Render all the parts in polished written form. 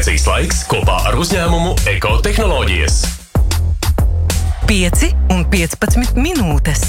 Komunikācijas laiks kopā ar uzņēmumu Ekotehnoloģijas. 5 un 15 minūtes.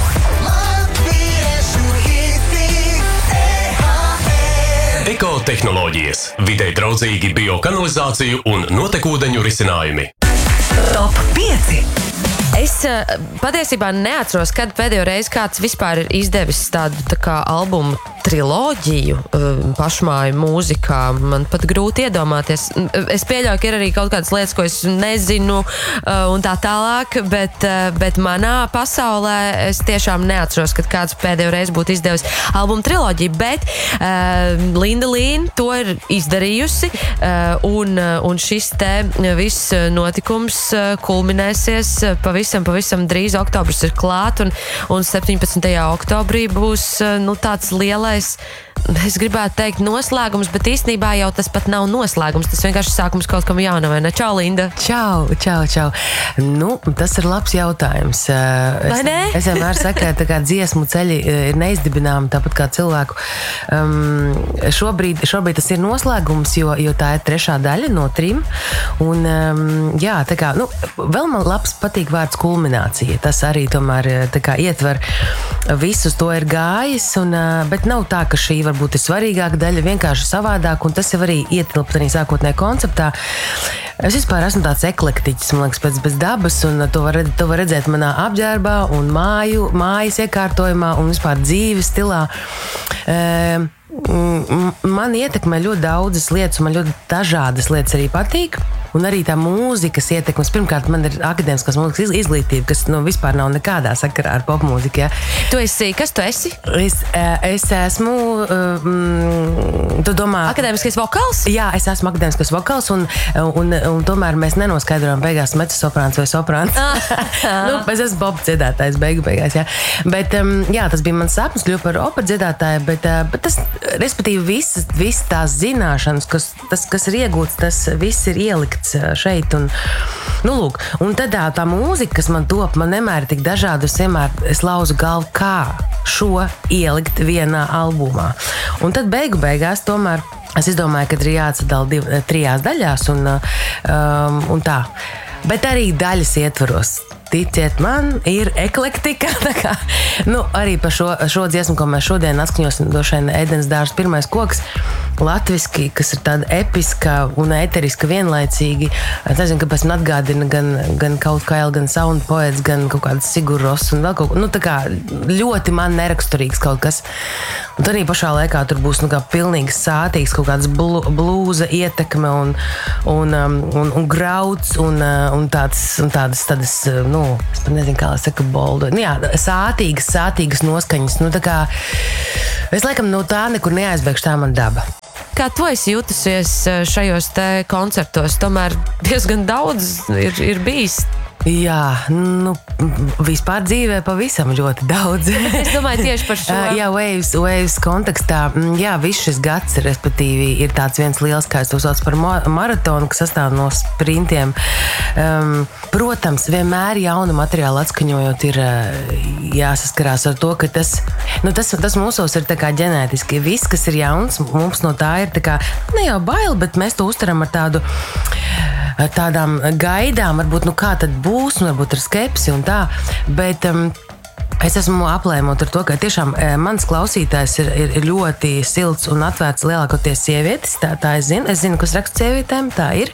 Ekotehnoloģijas. Videi draudzīgi biokanalizāciju un notekūdeņu risinājumi. Top 5. Es patiesībā neatceros, kad pēdējo reizi kāds vispār ir izdevis tādu tā kā albumu triloģiju pašmāju mūzikā. Man pat grūti iedomāties. Es pieļauju, ka ir arī kaut kādas lietas, ko es nezinu un tā tālāk, bet manā pasaulē es tiešām neatceros, kad kāds pēdējo reizi būtu izdevis albumu triloģiju, bet Linda Līna to ir izdarījusi un šis te viss notikums kulminēsies pavisam drīz. Oktobris ir klāt un 17. oktobrī būs tāds lielais, es gribētu teikt noslēgums, bet īstenībā jau tas pat nav noslēgums, tas vienkārši sākums kaut kam jaunam, vai ne? Čau, Linda! Čau! Nu, tas ir labs jautājums. Vai ne? Es vienmēr saku, ka tā kā dziesmu ceļi ir neizdibināmi, tāpat kā cilvēku. Šobrīd tas ir noslēgums, jo tā ir 3. daļa no 3. Un, tā kā, vēl man labs patīk vārds kulminācija. Tas arī tomēr tā kā ietver visus, to ir gājis, bet nav tā, ka šī varbūt ir svarīgāka daļa, vienkārši savādāk, un tas jau arī ietilpt arī sākotnē konceptā. Es vispār esmu tāds eklektiķis, man liekas, pēc dabas, un to var redzēt manā apģērbā un mājas iekārtojumā un vispār dzīves stilā. Man ietekmē ļoti daudzas lietas, man ļoti dažādas lietas arī patīk. Un arī tā mūzikas ietekmes. Pirmkārt, man ir akadēmiskās mūzikas izglītība, kas vispār nav nekādā sakarā ar popmūziku. Ja. Kas tu esi? Es esmu, tu domā... Akadēmiskais vokāls? Jā, es esmu akadēmiskais vokāls, un tomēr mēs nenoskaidrojam beigās mecosoprāns vai soprāns. Es esmu pop dziedātājs beigās, jā. Bet, tas bija mans sapnis, kļūt par operu dziedātāju, bet tas, respektīvi, visas tās zināšanas, kas ir iegūts, tas viss ir ielikt šeit un tad tā mūzika, kas man top, man vienmēr ir tik dažādi, es lauzu galvu, kā šo ielikt vienā albumā. Un tad beigās tomēr es izdomāju, ka ir jāatsadala 3 daļās un tā. Bet arī daļas ietvaros. Ticiet man, ir eklektika. Arī par šo dziesmu, ko mēs šodien atskaņosim, došain Ēdens dārzs pirmais koks, latviski, kas ir tāda episka un ēteriska vienlaicīgi. Es nezinu, kāpēc man atgādina gan kaut kā, gan sound poets, gan kaut kāds Siguros un vēl kaut ko. Tā kā ļoti man neraksturīgs kaut kas. Un tad arī pašā laikā tur būs pilnīgi sātīgs kaut kāds blūza ietekme un grauds un tādas es pat nezinu, kā lai saka, boldu. Sātīgas noskaņas. Tā kā es laikam no tā nekur neaizbēgšu, tā man daba. Kā tu esi jutusies šajos te koncertos? Tomēr diezgan daudz ir bijis. Jā, vispār dzīvē pavisam ļoti daudz. Es domāju tieši par šo. Jā, Waves kontekstā, viss šis gads, respektīvi, ir tāds viens liels, kā es to sauc par maratonu, kas sastāv no sprintiem. Protams, vienmēr jaunu materiālu atskaņojot ir jāsaskarās ar to, ka tas mūsos ir tā kā ģenētiski. Viss, kas ir jauns, mums no tā ir tā kā, ne jau bail, bet mēs to uztaram ar tādām gaidām, varbūt, kā tad būs, un varbūt ar skepsi un tā, bet es esmu aplēmot ar to, ka tiešām mans klausītājs ir ļoti silts un atvērts lielākoties sievietes, tā es zinu, kas raksta sievietēm, tā ir.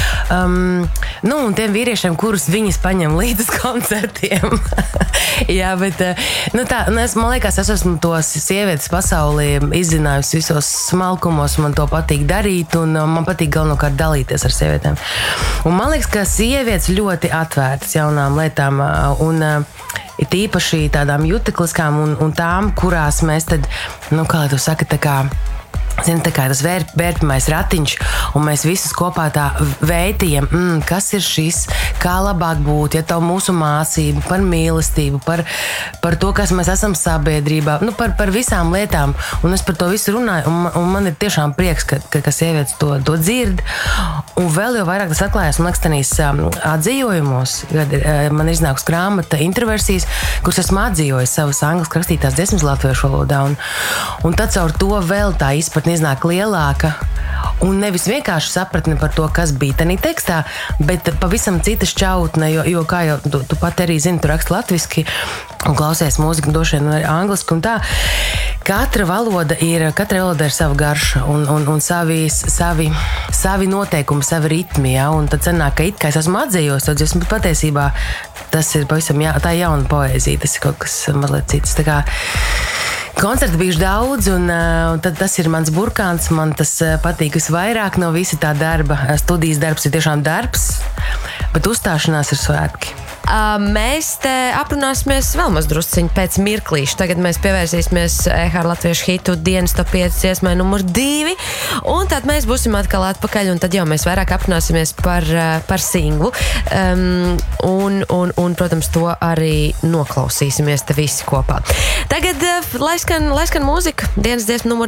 Un tiem vīriešiem, kurus viņas paņem līdz koncertiem. Jā, bet, man liekas, es esmu tos sievietes pasaulī izzinājusi visos smalkumos, man to patīk darīt, un man patīk galvenokārt dalīties ar sievietēm. Un man liekas, ka sievietes ļoti atvērtas jaunām lietām, un ir īpaši tādām jutekliskām un tām, kurās mēs tad, kā lai tu saka, tā kā tas vērpamais ratiņš, un mēs visus kopā tā veitījam, kas ir šis, kā labāk būt, ja tev mūsu mācību, par mīlestību, par to, kas mēs esam sabiedrībā, par visām lietām, un es par to visu runāju, un man ir tiešām prieks, ka sievietes to dzird, un vēl jau vairāk tas atklājās, man liekas, tanīs atzījojumos, kad man ir iznākus grāmata introversijas, kuras esmu atzījojis savas angliski rakstītās dziesmas latviešu valodā, un tad caur to vēl tā izpratne iznāk lielāka, Un nevis vienkārši sapratni par to, kas bija tajā tekstā, bet pavisam cita šķautne, jo kā jau tu pat arī zini, tu raksti latviski un klausies mūziku, droši vien arī angliski un tā. Katrai valodai ir sava garša un savi noteikumi, savi ritmi, ja? Un tad sanāk, ka it kā es esmu atzījos, tad patiesībā tas ir pavisam tā jauna poēzija, tas ir kaut kas mazliet cits. Tā kā koncerti bijuši daudz, un tad tas ir mans burkāns. Man tas patīk visvairāk no visa tā darba. Studijas darbs ir tiešām darbs, bet uzstāšanās ir svētki. Mēs te aprunāsimies vēl maz drusciņi pēc mirklīša. Tagad mēs pievērsīsimies EHR latviešu hitu dienas top 5 dziesmai numur 2. Un tad mēs būsim atkal atpakaļ, un tad jau mēs vairāk aprunāsimies par singlu. Un, protams, to arī noklausīsimies te visi kopā. Tagad lai skan mūzika. Dienas dziesma numur